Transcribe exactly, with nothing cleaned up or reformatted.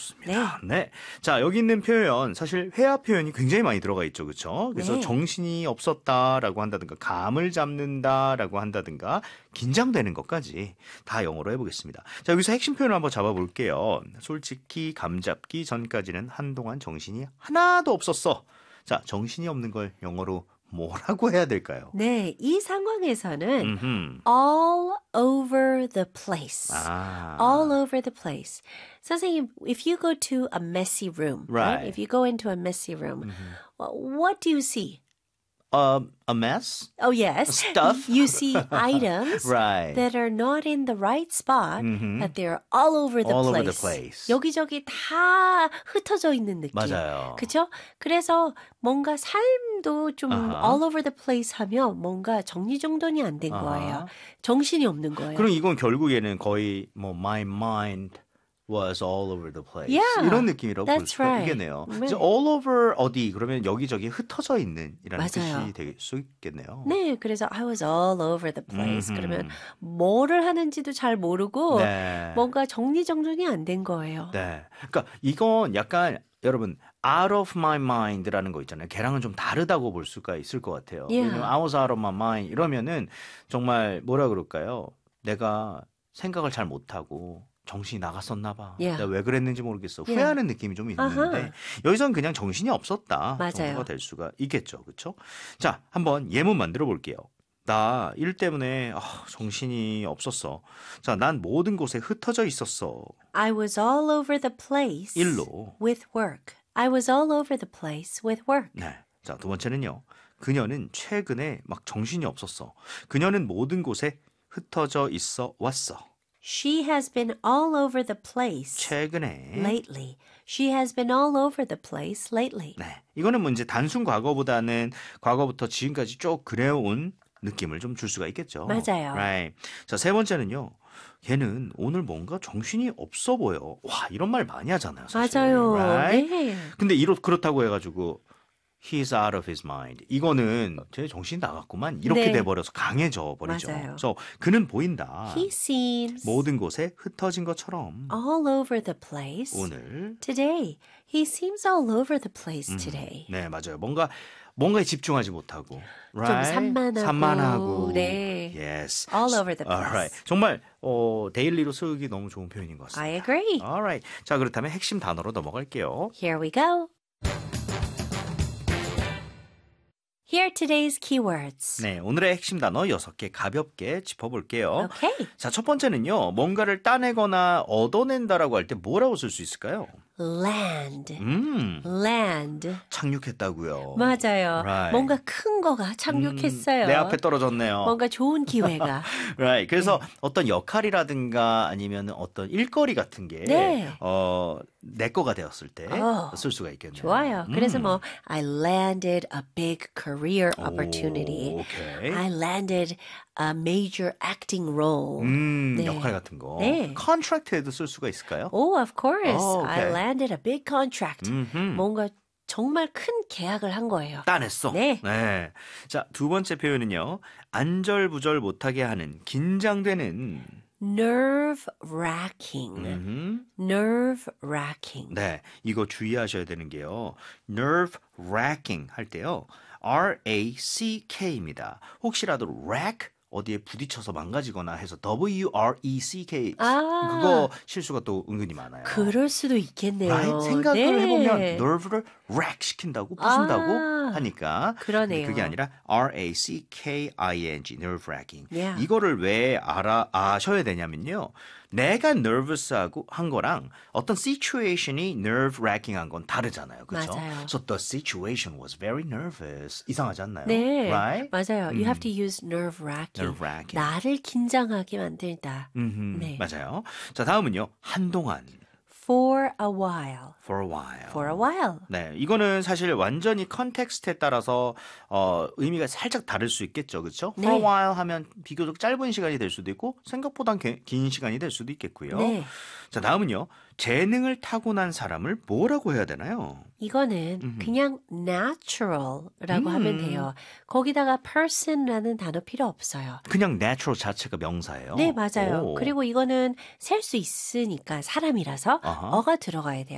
좋습니다. 네. 네. 자, 여기 있는 표현, 사실 회화 표현이 굉장히 많이 들어가 있죠. 그렇죠? 그래서 네. 정신이 없었다라고 한다든가, 감을 잡는다라고 한다든가, 긴장되는 것까지 다 영어로 해보겠습니다. 자, 여기서 핵심 표현을 한번 잡아볼게요. 솔직히 감 잡기 전까지는 한동안 정신이 하나도 없었어. 자, 정신이 없는 걸 영어로 뭐라고 해야 될까요? 네, 이 상황에서는 음흠. all over the place. 아. All over the place. 선생님, if you go to a messy room, right? Right. If you go into a messy room, well, what do you see? Uh, a mess? Oh, yes. Stuff? You see items Right. that are not in the right spot, Mhm. but they're all over the All place. over the place. 여기저기 다 흩어져 있는 느낌. 맞아요. 그렇죠? 그래서 뭔가 삶도 좀 아하. all over the place 하면 뭔가 정리정돈이 안 된 아하. 거예요. 정신이 없는 거예요. 그럼 이건 결국에는 거의 뭐 my mind was all over the place. Yeah, 이런 느낌이라고 볼 that's 수가 right. 있겠네요. 네. 그래서 all over 어디 그러면 여기저기 흩어져 있는 이라는 맞아요. 뜻이 될 수 있겠네요. 네, 그래서 I was all over the place. 음흠. 그러면 뭐를 하는지도 잘 모르고 네. 뭔가 정리정돈이 안 된 거예요. 네. 그러니까 이건 약간 여러분 out of my mind라는 거 있잖아요. 걔랑은 좀 다르다고 볼 수가 있을 것 같아요. Yeah. 왜냐면 I was out of my mind 이러면은 정말 뭐라 그럴까요? 내가 생각을 잘 못하고 정신이 나갔었나 봐. Yeah. 내가 왜 그랬는지 모르겠어. Yeah. 후회하는 느낌이 좀 있는데 아하. 여기서는 그냥 정신이 없었다 맞아요. 정도가 될 수가 있겠죠. 그렇죠? 자, 한번 예문 만들어 볼게요. 나 일 때문에 아, 정신이 없었어. 자, 난 모든 곳에 흩어져 있었어. I was all over the place 일로. with work. I was all over the place with work. 네. 자, 두 번째는요. 그녀는 최근에 막 정신이 없었어. 그녀는 모든 곳에 흩어져 있어 왔어. She has been all over the place 최근에. lately. She has been all over the place lately. 네. 이거는 뭐 이제 단순 과거보다는 과거부터 지금까지 쭉 그래온 느낌을 좀 줄 수가 있겠죠. 맞아요. Right. 자, 세 번째는요. 걔는 오늘 뭔가 정신이 없어 보여. 와, 이런 말 많이 하잖아요. 사실. 맞아요. Right? 네. 근데 이렇 그렇다고 해가지고 he's out of his mind. 이거는 제 정신 나갔구만. 이렇게 네. 돼버려서 강해져 버리죠. 맞아요. 그래서 그는 보인다. He seems 모든 곳에 흩어진 것처럼 all over the place 오늘 today. He seems all over the place today. 네 맞아요. 뭔가 뭔가에 집중하지 못하고 right? 산만하고, 산만하고 네. yes All over the place. Alright. 정말 어, 데일리로 쓰기 너무 좋은 표현인 것 같습니다. I agree. Alright. 자 그렇다면 핵심 단어로 넘어갈게요. Here we go. Here are today's keywords. 네, 오늘의 핵심 단어 여섯 개 가볍게 짚어볼게요. Okay. 자, 첫 번째는요. 뭔가를 따내거나 얻어낸다라고 할 때 뭐라고 쓸 수 있을까요? Land. 음, Land. 착륙했다고요. 맞아요. Right. 뭔가 큰 거가 착륙했어요. 음, 내 앞에 떨어졌네요. 뭔가 좋은 기회가. right. 그래서 어떤 역할이라든가 아니면 어떤 일거리 같은 게 네. 어, 내 거가 되었을 때 쓸 어, 수가 있겠네요. 좋아요. 음. 그래서 뭐 I landed a big career 오, opportunity. 오케이. I landed a major acting role. 음, 네. 역할 같은 거. 네. 컨트랙트에도 쓸 수가 있을까요? Oh, of course. 어, I 오케이. landed a big contract. 음흠. 뭔가 정말 큰 계약을 한 거예요. 따냈어. 네. 네. 자, 두 번째 표현은요. 안절부절 못하게 하는, 긴장되는. Nerve wracking. 음흠. Nerve wracking. 네. 이거 주의하셔야 되는 게요. nerve wracking 할 때요. R A C K입니다. 혹시라도 wreck 어디에 부딪혀서 망가지거나 해서 W R E C K 아. 그거 실수가 또 은근히 많아요. 그럴 수도 있겠네요. right? 생각을 네. 해보면 nerve를 wreck 시킨다고 부순다고 아. 하니까 그러네요. 그게 아니라 R A C K I N G nerve wracking. Yeah. 이거를 왜 알아 아셔야 되냐면요. 내가 nervous하고 한 거랑 어떤 situation이 nerve wracking한 건 다르잖아요. 그렇죠? 맞아요. So the situation was very nervous. 이상하지 않나요? 네, Right? 맞아요. You 음. have to use nerve wracking. nerve wracking. 나를 긴장하게 만들다. 음흠, 네. 맞아요. 자, 다음은요. 한동안. For a while. For a while. For a while. 네, 이거는 사실 완전히 컨텍스트에 따라서 어, 의미가 살짝 다를 수 있겠죠, 그렇죠? 네. For a while 하면 비교적 짧은 시간이 될 수도 있고 생각보다 긴 시간이 될 수도 있겠고요. 네. 자, 다음은요. 재능을 타고난 사람을 뭐라고 해야 되나요? 이거는 음흠. 그냥 natural라고 음. 하면 돼요. 거기다가 person라는 단어 필요 없어요. 그냥 natural 자체가 명사예요. 네, 맞아요. 오. 그리고 이거는 셀 수 있으니까 사람이라서 아하. 어가 들어가야 돼요.